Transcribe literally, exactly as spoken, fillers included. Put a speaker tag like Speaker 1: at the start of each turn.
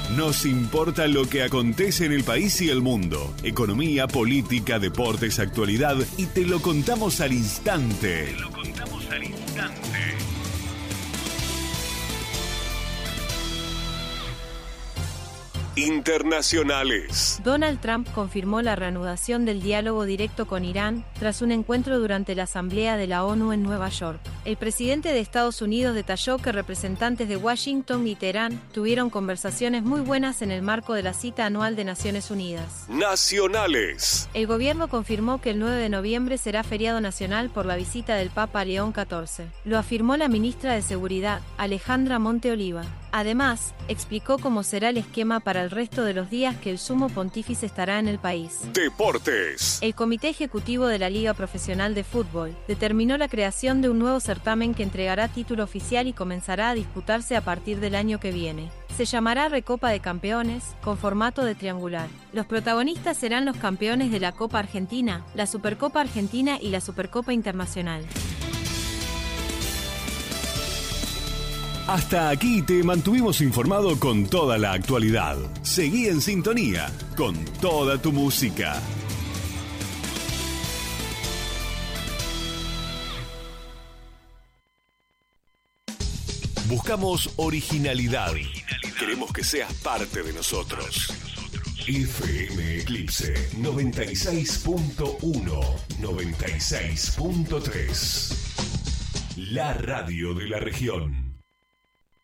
Speaker 1: Nos importa lo que acontece en el país y el mundo. Economía, política, deportes, actualidad. Y te lo contamos al instante. Te lo contamos al instante. Internacionales.
Speaker 2: Donald Trump confirmó la reanudación del diálogo directo con Irán tras un encuentro durante la Asamblea de la ONU en Nueva York. El presidente de Estados Unidos detalló que representantes de Washington y Teherán tuvieron conversaciones muy buenas en el marco de la cita anual de Naciones Unidas.
Speaker 1: Nacionales.
Speaker 2: El gobierno confirmó que el nueve de noviembre será feriado nacional por la visita del Papa León catorce. Lo afirmó la ministra de Seguridad, Alejandra Monteoliva. Además, explicó cómo será el esquema para el resto de los días que el sumo pontífice estará en el país.
Speaker 1: Deportes.
Speaker 2: El Comité Ejecutivo de la Liga Profesional de Fútbol determinó la creación de un nuevo certamen que entregará título oficial y comenzará a disputarse a partir del año que viene. Se llamará Recopa de Campeones, con formato de triangular. Los protagonistas serán los campeones de la Copa Argentina, la Supercopa Argentina y la Supercopa Internacional.
Speaker 1: Hasta aquí te mantuvimos informado con toda la actualidad. Seguí en sintonía con toda tu música. Buscamos originalidad. originalidad. Queremos que seas parte de nosotros. F M Eclipse noventa y seis punto uno, noventa y seis punto tres. La radio de la región.